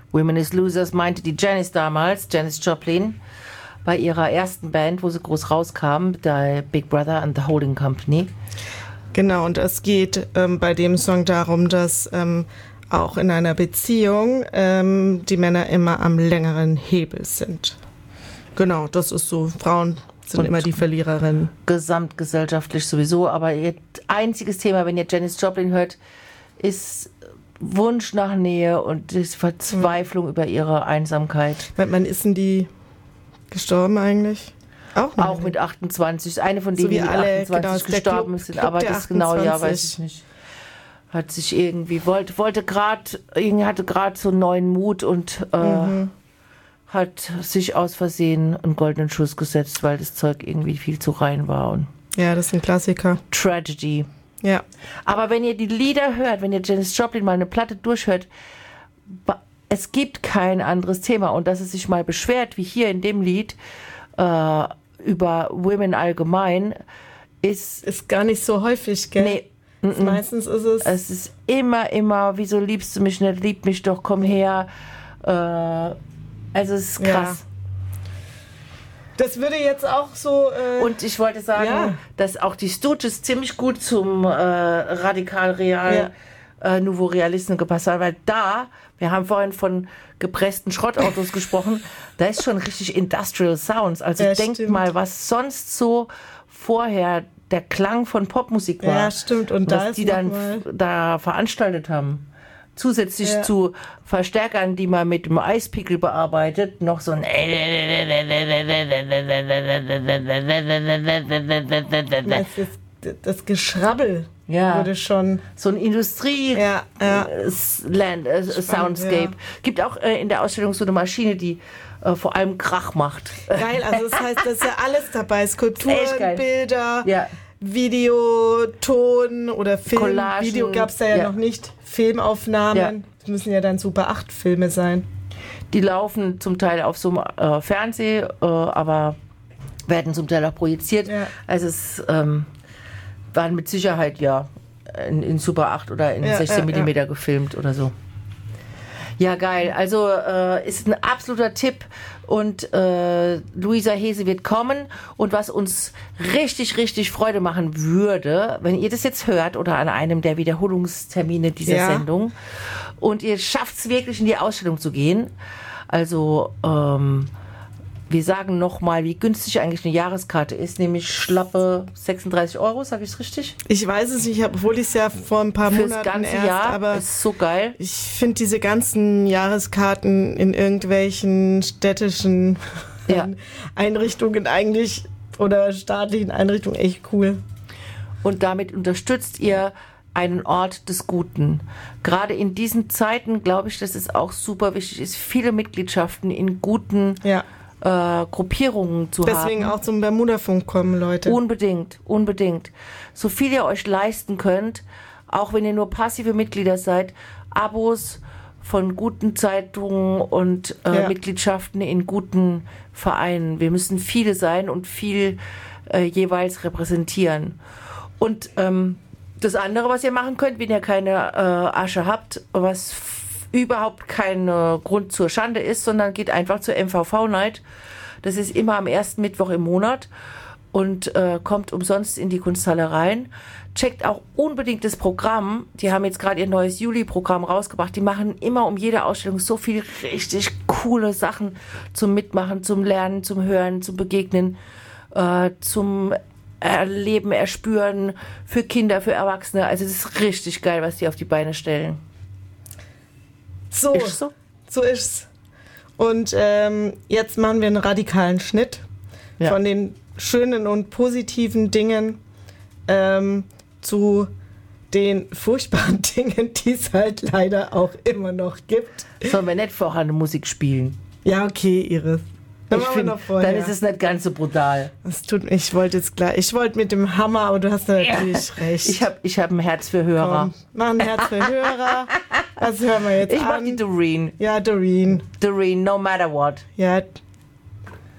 Women is Losers meinte die Janis damals, Janis Joplin, bei ihrer ersten Band, wo sie groß rauskam, der Big Brother and the Holding Company. Genau, und es geht bei dem Song darum, dass auch in einer Beziehung die Männer immer am längeren Hebel sind. Genau, das ist so, Frauen sind immer die Verliererinnen. Gesamtgesellschaftlich sowieso, aber ihr einziges Thema, wenn ihr Janis Joplin hört, ist Wunsch nach Nähe und die Verzweiflung über ihre Einsamkeit. Wann ist denn die gestorben eigentlich? Auch mit 28. Eine von denen, so die mit alle, 28 gestorben sind, aber das genaue Jahr weiß ich nicht. Hat sich irgendwie, hatte gerade so neuen Mut und hat sich aus Versehen einen goldenen Schuss gesetzt, weil das Zeug irgendwie viel zu rein war. Und ja, das ist ein Klassiker. Tragedy. Ja. Aber wenn ihr die Lieder hört, wenn ihr Janis Joplin mal eine Platte durchhört, es gibt kein anderes Thema. Und dass es sich mal beschwert, wie hier in dem Lied, über Women allgemein, ist gar nicht so häufig, gell? Nee. Meistens ist es... Es ist immer, wieso liebst du mich nicht, lieb mich doch, komm her. Also es ist krass. Ja. Das würde jetzt auch so... Und ich wollte sagen, dass auch die Stooges ziemlich gut zum radikal-real Nouveau Realisten gepasst haben, weil wir haben vorhin von gepressten Schrottautos gesprochen, da ist schon richtig Industrial Sounds. Also denkt mal, was sonst so vorher der Klang von Popmusik war. Ja, stimmt. Und was die dann da veranstaltet haben. Zusätzlich zu Verstärkern, die man mit dem Eispickel bearbeitet, noch so ein das Geschrabbel wurde schon... So ein Industrie-Soundscape. Gibt auch in der Ausstellung so eine Maschine, die vor allem Krach macht. Geil, also das heißt, das ist ja alles dabei. Skulpturen, Bilder, Video, Ton oder Film. Collagen, Video gab es da ja noch nicht. Filmaufnahmen. Das müssen ja dann Super 8 Filme sein. Die laufen zum Teil auf so einem Fernseh, aber werden zum Teil auch projiziert. Ja. Also es waren mit Sicherheit in Super 8 oder in 16 mm gefilmt oder so. Ja, geil. Also ist ein absoluter Tipp und Luisa Hese wird kommen und was uns richtig, richtig Freude machen würde, wenn ihr das jetzt hört oder an einem der Wiederholungstermine dieser Sendung und ihr schafft es wirklich in die Ausstellung zu gehen. Also wir sagen nochmal, wie günstig eigentlich eine Jahreskarte ist, nämlich schlappe 36 €, sage ich es richtig? Ich weiß es nicht, obwohl ich es ja vor ein paar Monaten das ganze erst, Jahr, aber ist so geil. Ich finde diese ganzen Jahreskarten in irgendwelchen städtischen Einrichtungen eigentlich oder staatlichen Einrichtungen echt cool. Und damit unterstützt ihr einen Ort des Guten. Gerade in diesen Zeiten glaube ich, dass es auch super wichtig ist, viele Mitgliedschaften in guten Gruppierungen zu haben. Deswegen auch zum Bermuda-Funk kommen, Leute. Unbedingt. So viel ihr euch leisten könnt, auch wenn ihr nur passive Mitglieder seid, Abos von guten Zeitungen und Mitgliedschaften in guten Vereinen. Wir müssen viele sein und viel jeweils repräsentieren. Und das andere, was ihr machen könnt, wenn ihr keine Asche habt, was überhaupt kein Grund zur Schande ist, sondern geht einfach zur MVV-Night. Das ist immer am ersten Mittwoch im Monat und kommt umsonst in die Kunsthalle rein. Checkt auch unbedingt das Programm. Die haben jetzt gerade ihr neues Juli-Programm rausgebracht. Die machen immer um jede Ausstellung so viel richtig coole Sachen zum Mitmachen, zum Lernen, zum Hören, zum Begegnen, zum Erleben, Erspüren für Kinder, für Erwachsene. Also das ist richtig geil, was die auf die Beine stellen. So ist's. Und jetzt machen wir einen radikalen Schnitt von den schönen und positiven Dingen zu den furchtbaren Dingen, die es halt leider auch immer noch gibt. Sollen wir nicht vorher eine Musik spielen? Ja, okay, Iris. Ich finde, dann ist es nicht ganz so brutal. Ich wollte mit dem Hammer, aber du hast natürlich recht. Ich hab ein Herz für Hörer. Komm, mach ein Herz für Hörer. Was hören wir jetzt an? Ich mach die Doreen. Ja, Doreen. Doreen, no matter what. Ja,